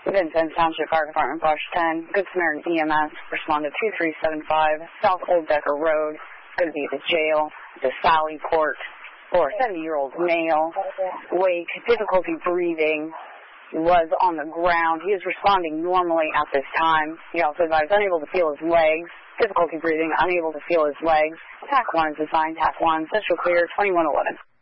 Vincennes Township Fire Department, Brush 10. Good Samaritan EMS, responded 2375, South Old Decker Road. Going to be at the jail, the Sally Port, for a 70-year-old male. Wake, difficulty breathing, was on the ground. He is responding normally at this time. He also advised unable to feel his legs. Difficulty breathing, unable to feel his legs. TAC 1 is assigned, TAC 1, Central Clear, 2111.